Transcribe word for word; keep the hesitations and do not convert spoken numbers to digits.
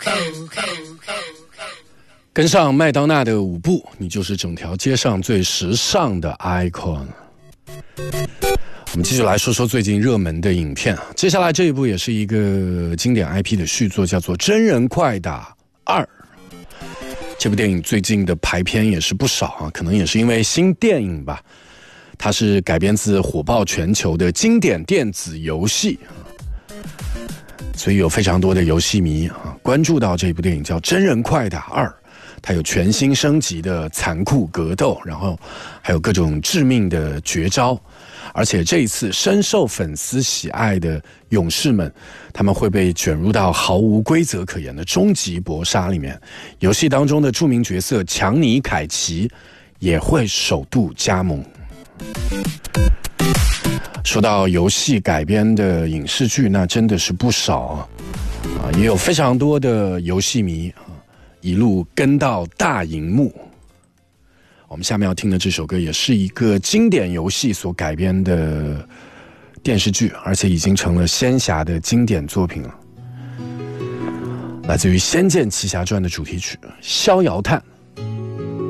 跟上麦当娜的舞步，你就是整条街上最时尚的 icon。我们继续来说说最近热门的影片，接下来这一部也是一个经典 I P 的续作，叫做《真人快打二》。这部电影最近的排片也是不少啊，可能也是因为新电影吧。它是改编自火爆全球的经典电子游戏，所以有非常多的游戏迷啊关注到这部电影叫《真人快打二》。它有全新升级的残酷格斗，然后还有各种致命的绝招，而且这一次深受粉丝喜爱的勇士们，他们会被卷入到毫无规则可言的终极搏杀里面。游戏当中的著名角色强尼凯奇也会首度加盟。说到游戏改编的影视剧，那真的是不少啊，啊也有非常多的游戏迷一路跟到大荧幕。我们下面要听的这首歌也是一个经典游戏所改编的电视剧，而且已经成了仙侠的经典作品了，来自于《仙剑奇侠传》的主题曲《逍遥叹》。